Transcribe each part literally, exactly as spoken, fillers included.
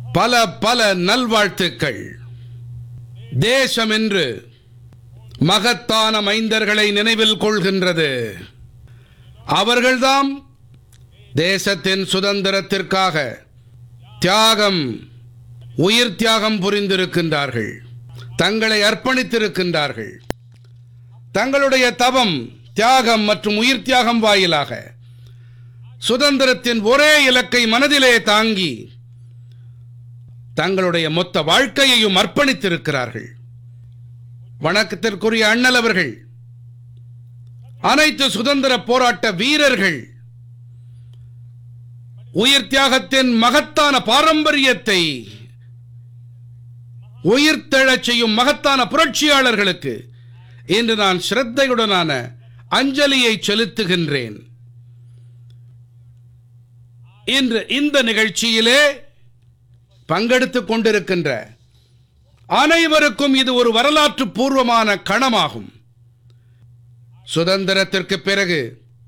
பல பல நல்வாழ்த்துக்கள். தேசம் என்று மகத்தான மைந்தர்களை நினைவில் கொள்கின்றது. அவர்கள்தாம் தேசத்தின் சுதந்திரத்திற்காக தியாகம், உயிர் தியாகம் புரிந்திருக்கின்றார்கள், தங்களை அர்ப்பணித்திருக்கின்றார்கள். தங்களுடைய தவம், தியாகம் மற்றும் உயிர் தியாகம் வாயிலாக சுதந்திரத்தின் ஒரே இலக்கை மனதிலே தாங்கி தங்களுடைய மொத்த வாழ்க்கையையும் அர்ப்பணித்திருக்கிறார்கள். வணக்கத்திற்குரிய அண்ணல் அவர்கள், அனைத்து சுதந்திர போராட்ட வீரர்கள் உயிர் தியாகத்தின் மகத்தான பாரம்பரியத்தை உயிர்த்தெழச் செய்யும் மகத்தான புரட்சியாளர்களுக்கு இன்று நான் ஸ்ரத்தையுடனான அஞ்சலியை செலுத்துகின்றேன். இன்று இந்த நிகழ்ச்சியிலே பங்கெடுத்துக் கொண்டிருக்கின்ற அனைவருக்கும் இது ஒரு வரலாற்று பூர்வமான கணமாகும். சுதந்திரத்திற்கு பிறகு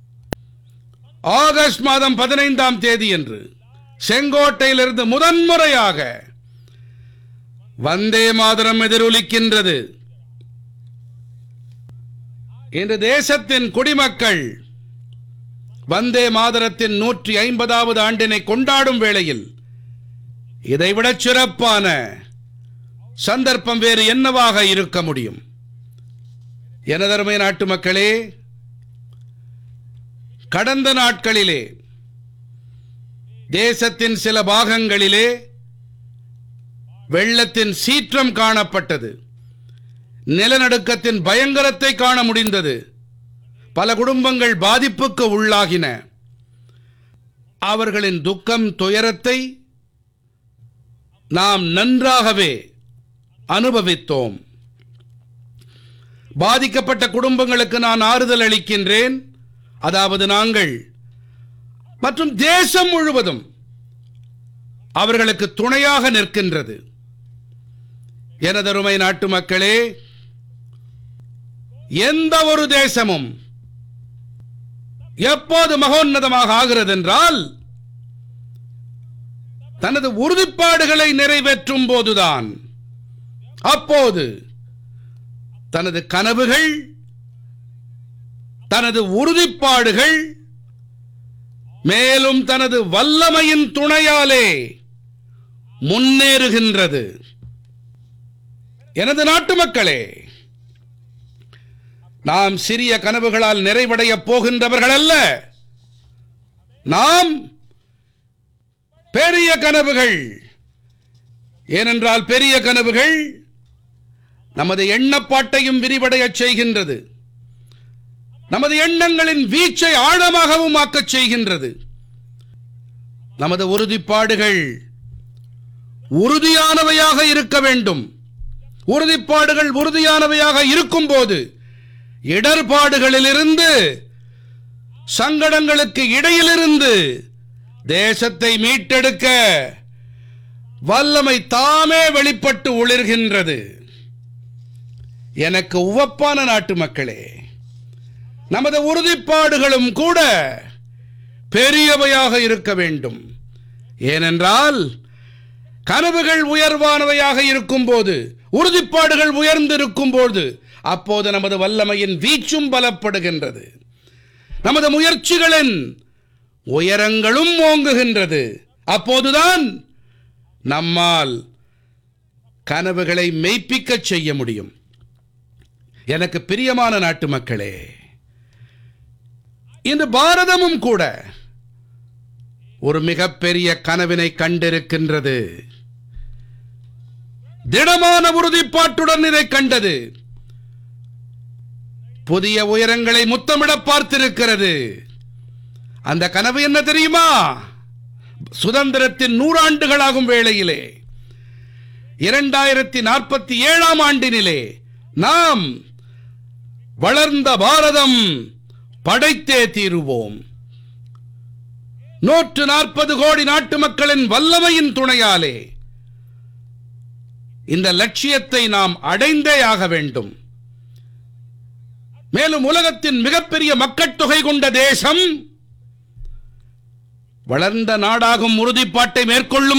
ஆகஸ்ட் மாதம் பதினைந்தாம் தேதி என்று செங்கோட்டையிலிருந்து முதன்முறையாக வந்தே மாதரம் எதிரொலிக்கின்றது. இன்று தேசத்தின் குடிமக்கள் வந்தே மாதரத்தின் நூற்றி ஐம்பதாவது ஆண்டினை கொண்டாடும் வேளையில் இதைவிட சிறப்பான சந்தர்ப்பம் வேறு என்னவாக இருக்க முடியும்? எனதருமை நாட்டு மக்களே, கடந்த நாட்களிலே தேசத்தின் சில பாகங்களிலே வெள்ளத்தின் சீற்றம் காணப்பட்டது. நிலநடுக்கத்தின் பயங்கரத்தை காண முடிந்தது. பல குடும்பங்கள் பாதிப்புக்கு உள்ளாகின. அவர்களின் துக்கம், துயரத்தை நாம் நன்றாகவே அனுபவித்தோம். பாதிக்கப்பட்ட குடும்பங்களுக்கு நான் ஆறுதல் அளிக்கின்றேன். அதாவது நாங்கள் மற்றும் தேசம் முழுவதும் அவர்களுக்கு துணையாக நிற்கின்றது. எனதருமை நாட்டு மக்களே, எந்த ஒரு தேசமும் எப்போது மகோன்னதமாக ஆகிறது என்றால் தனது உறுதிப்பாடுகளை நிறைவேற்றும் போதுதான். அப்போது தனது கனவுகள், தனது உறுதிப்பாடுகள், மேலும் தனது வல்லமையின் துணையாலே முன்னேறுகின்றது. எனது நாட்டு மக்களே, நாம் சிறிய கனவுகளால் நிறைவடைய போகின்றவர்கள் அல்ல. நாம் பெரிய கனவுகள். ஏனென்றால் பெரிய கனவுகள் நமது எண்ணப்பாட்டையும் விரிவடைய செய்கின்றது. நமது எண்ணங்களின் வீச்சை ஆழமாகவும் ஆக்கச் செய்கின்றது. நமது உறுதிப்பாடுகள் உறுதியானவையாக இருக்க வேண்டும். உறுதிப்பாடுகள் உறுதியானவையாக இருக்கும் போது இடர்பாடுகளிலிருந்து, சங்கடங்களுக்கு இடையிலிருந்து தேசத்தை மீட்டெடுக்க வல்லமை தாமே வெளிப்பட்டு ஒளிர்கின்றது. எனக்கு உவப்பான நாட்டு மக்களே, நமது உறுதிப்பாடுகளும் கூட பெரியவையாக இருக்க வேண்டும். ஏனென்றால் கனவுகள் உயர்வானவையாக இருக்கும் போது, உறுதிப்பாடுகள் உயர்ந்திருக்கும் போது, அப்போது நமது வல்லமையின் வீச்சும் பலப்படுகின்றது. நமது முயற்சிகளின் உயரங்களும் ஓங்குகின்றது. அப்போதுதான் நம்மால் கனவுகளை மெய்ப்பிக்க செய்ய முடியும். எனக்கு பிரியமான நாட்டு மக்களே, இன்று பாரதமும் கூட ஒரு மிகப்பெரிய கனவினை கண்டிருக்கின்றது. திடமான உறுதிப்பாட்டுடன் இதை கண்டது. புதிய உயரங்களை முத்தமிட பார்த்திருக்கிறது. அந்த கனவு என்ன தெரியுமா? சுதந்திரத்தின் நூறாண்டுகளாகும் வேளையிலே இரண்டாயிரத்தி நாற்பத்தி ஏழாம் ஆண்டினிலே நாம் வளர்ந்த பாரதம் படைத்தே தீருவோம். நூற்று நாற்பது கோடி நாட்டு மக்களின் வல்லமையின் துணையாலே இந்த லட்சியத்தை நாம் அடைந்தே ஆக வேண்டும். மேலும் உலகத்தின் மிகப்பெரிய மக்கட்தொகை கொண்ட தேசம் வளர்ந்த நாடாகும் உறுதிப்பாட்டை மேற்கொள்ளும்